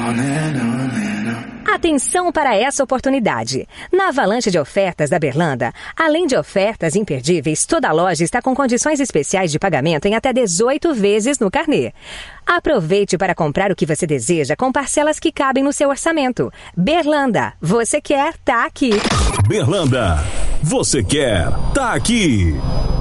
Atenção para essa oportunidade. Na avalanche de ofertas da Berlanda, além de ofertas imperdíveis, toda a loja está com condições especiais de pagamento em até 18 vezes no carnê. Aproveite para comprar o que você deseja com parcelas que cabem no seu orçamento. Berlanda, você quer, tá aqui. Berlanda, você quer, tá aqui.